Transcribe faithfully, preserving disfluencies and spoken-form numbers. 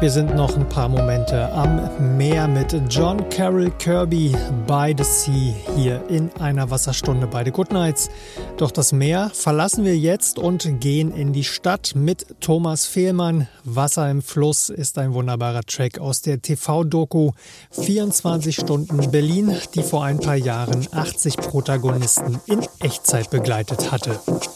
Wir sind noch ein paar Momente am Meer mit John Carroll Kirby, By the Sea, hier in einer Wasserstunde bei The Good Nights. Doch das Meer verlassen wir jetzt und gehen in die Stadt mit Thomas Fehlmann. Wasser im Fluss ist ein wunderbarer Track aus der T V-Doku vierundzwanzig Stunden Berlin, die vor ein paar Jahren achtzig Protagonisten in Echtzeit begleitet hatte.